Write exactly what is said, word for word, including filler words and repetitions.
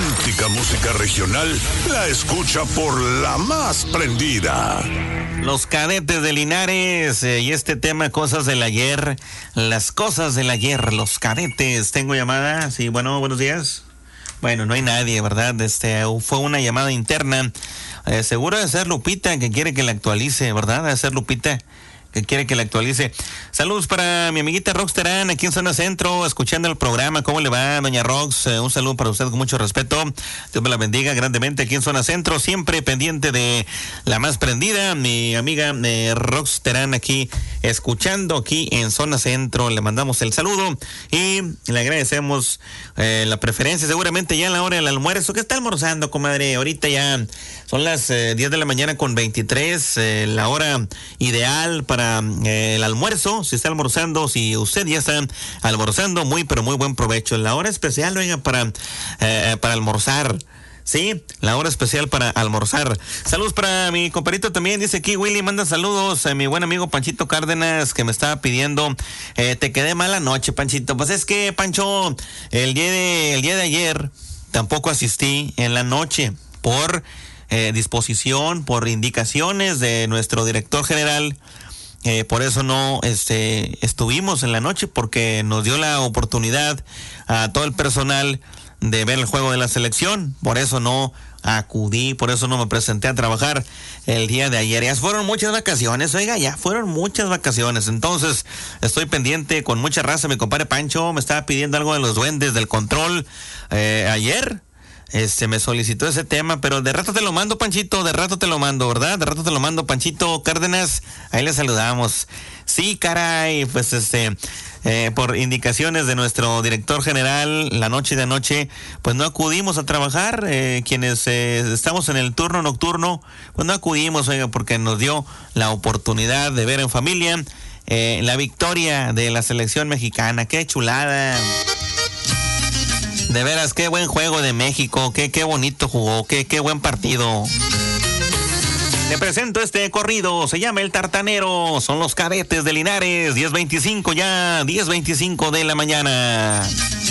auténtica música regional la escucha por la más prendida. Los Cadetes de Linares eh, y este tema, cosas del ayer, las cosas del ayer, los Cadetes. Tengo llamada, sí, bueno, buenos días. Bueno, no hay nadie, ¿verdad? Este, fue una llamada interna. Eh, seguro de ser Lupita, que quiere que la actualice, ¿verdad? De ser Lupita, que quiere que la actualice. Saludos para mi amiguita Rox Terán, aquí en Zona Centro, escuchando el programa. ¿Cómo le va, doña Rox? Eh, un saludo para usted con mucho respeto. Dios me la bendiga grandemente aquí en Zona Centro, siempre pendiente de la más prendida. Mi amiga eh, Rox Terán aquí, escuchando aquí en Zona Centro. Le mandamos el saludo y le agradecemos eh, la preferencia. Seguramente ya en la hora del almuerzo. ¿Qué está almorzando, comadre? Ahorita ya son las eh, diez de la mañana con veintitrés, eh, la hora ideal para Eh, el almuerzo. Si está almorzando, si usted ya está almorzando, muy pero muy buen provecho. La hora especial, oiga, para, eh, para almorzar. Sí, la hora especial para almorzar. Saludos para mi compadrito también, dice aquí Willy, manda saludos a mi buen amigo Panchito Cárdenas, que me estaba pidiendo, eh, te quedé mala noche, Panchito. Pues es que, Pancho, el día de, el día de ayer tampoco asistí en la noche por eh, disposición, por indicaciones de nuestro director general. Eh, por eso no este, estuvimos en la noche, porque nos dio la oportunidad a todo el personal de ver el juego de la selección. Por eso no acudí, por eso no me presenté a trabajar el día de ayer. Ya fueron muchas vacaciones, oiga, ya fueron muchas vacaciones. Entonces estoy pendiente con mucha raza. Mi compadre Pancho me estaba pidiendo algo de los duendes del control eh, ayer. Este, me solicitó ese tema, pero de rato te lo mando, Panchito, de rato te lo mando, ¿verdad? De rato te lo mando, Panchito Cárdenas, ahí le saludamos. Sí, caray, pues este, eh, por indicaciones de nuestro director general, la noche de anoche, pues no acudimos a trabajar, eh, quienes eh, estamos en el turno nocturno, pues no acudimos, oiga, porque nos dio la oportunidad de ver en familia eh, la victoria de la selección mexicana. ¡Qué chulada! De veras, qué buen juego de México, qué, qué bonito jugó, qué, qué buen partido. Te presento este corrido, se llama El Tartanero, son los Cadetes de Linares, diez veinticinco ya, diez veinticinco de la mañana.